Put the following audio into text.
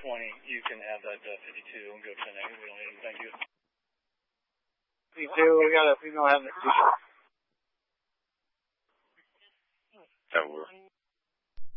you can have that 52 and go to the next. We don't need it. Thank you. 52, we got a female having a t-shirt. That works.